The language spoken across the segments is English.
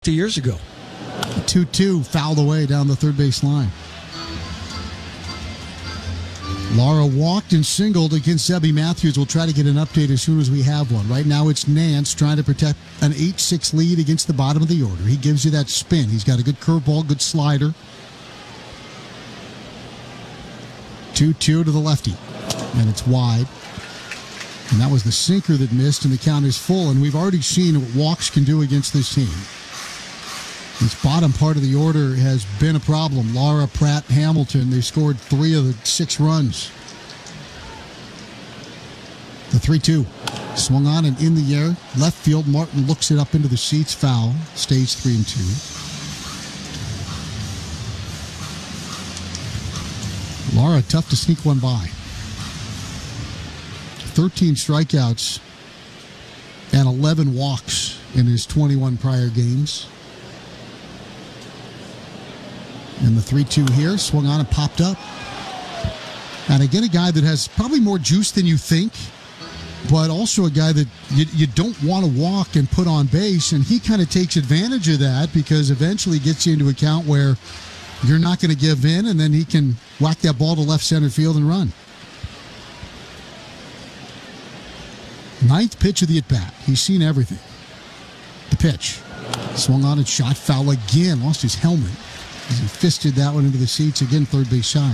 2 years ago. 2-2 fouled away down the third base line. Lara walked and singled against Zebby Matthews. We'll try to get an update as soon as we have one. Right now it's Nance trying to protect an 8-6 lead against the bottom of the order. He gives you that spin. He's got a good curveball, good slider. 2-2 to the lefty. And it's wide. And that was the sinker that missed, and the count is full. And we've already seen what walks can do against this team. This bottom part of the order has been a problem. Lara, Pratt, Hamilton, they scored 3 of the 6 runs. The 3-2. Swung on and in the air. Left field, Martin looks it up into the seats. Foul. Stays 3-2. Lara, tough to sneak one by. 13 strikeouts and 11 walks in his 21 prior games. And the 3-2 here, swung on and popped up. And again, a guy that has probably more juice than you think, but also a guy that you don't want to walk and put on base. And he kind of takes advantage of that because eventually gets you into a count where you're not going to give in, and then he can whack that ball to left center field and run. 9th pitch of the at-bat. He's seen everything. The pitch. Swung on and shot foul again. Lost his helmet as he fisted that one into the seats. Again, third base side.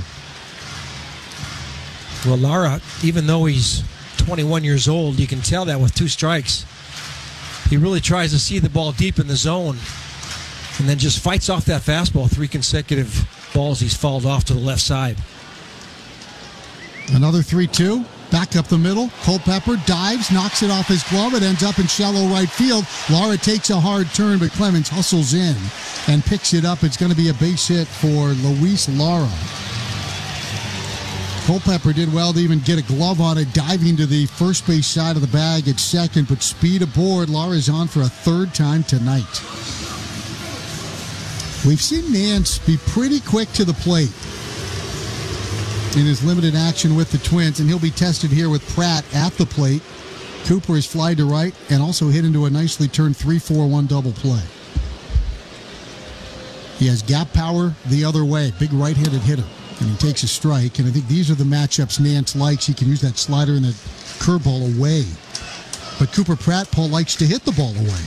Well, Lara, even though he's 21 years old, you can tell that with 2 strikes. He really tries to see the ball deep in the zone and then just fights off that fastball. 3 consecutive balls he's fouled off to the left side. Another 3-2. Back up the middle. Culpepper dives, knocks it off his glove. It ends up in shallow right field. Lara takes a hard turn, but Clemens hustles in and picks it up. It's going to be a base hit for Luis Lara. Culpepper did well to even get a glove on it, diving to the first base side of the bag at second, but speed aboard. Lara's on for a 3rd time tonight. We've seen Nance be pretty quick to the plate in his limited action with the Twins, and he'll be tested here with Pratt at the plate. Cooper is fly to right and also hit into a nicely turned 3-4-1 double play. He has gap power the other way, big right-handed hitter, and he takes a strike. And I think these are the matchups Nance likes. He can use that slider and that curveball away. But Cooper Pratt, Paul, likes to hit the ball away.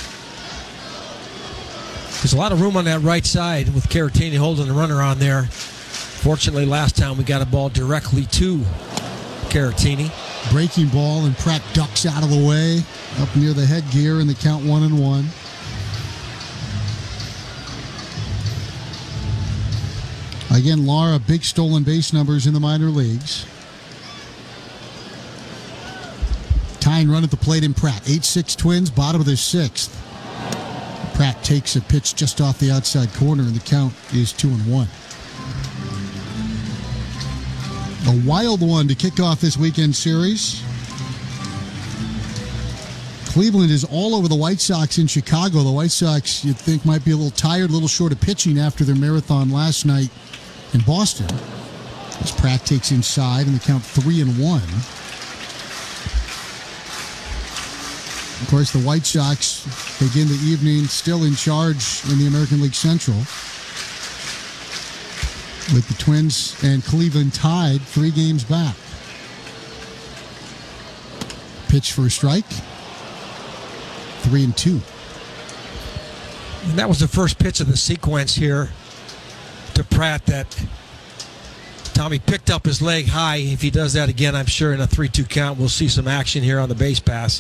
There's a lot of room on that right side with Caratini holding the runner on there. Fortunately, last time we got a ball directly to Caratini. Breaking ball, and Pratt ducks out of the way, up near the headgear, and the count 1-1. Again, Lara, big stolen base numbers in the minor leagues. Tying run at the plate in Pratt. 8-6 Twins, bottom of their 6th. Pratt takes a pitch just off the outside corner, and the count is 2-1. A wild one to kick off this weekend series. Cleveland is all over the White Sox in Chicago. The White Sox, you'd think, might be a little tired, a little short of pitching after their marathon last night in Boston. As Pratt takes inside, and the count 3-1. Of course, the White Sox begin the evening still in charge in the American League Central, with the Twins and Cleveland tied 3 games back. Pitch for a strike. 3-2. And that was the first pitch of the sequence here to Pratt that Tommy picked up his leg high. If he does that again, I'm sure in a 3-2 count we'll see some action here on the base pass.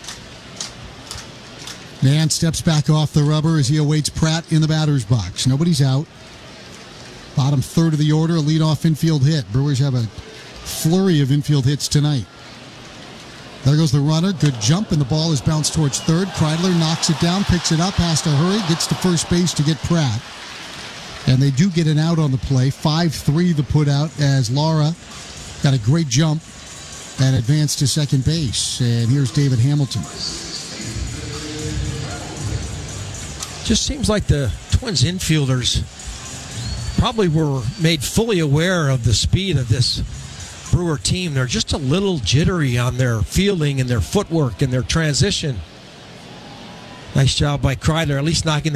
Nance steps back off the rubber as he awaits Pratt in the batter's box. Nobody's out. Bottom 3rd of the order, a leadoff infield hit. Brewers have a flurry of infield hits tonight. There goes the runner. Good jump, and the ball is bounced towards 3rd. Kreidler knocks it down, picks it up, has to hurry, gets to first base to get Pratt. And they do get an out on the play. 5-3 the put out as Lara got a great jump and advanced to second base. And here's David Hamilton. Just seems like the Twins infielders probably were made fully aware of the speed of this Brewer team. They're just a little jittery on their fielding and their footwork and their transition. Nice job by Kreidler, at least knocking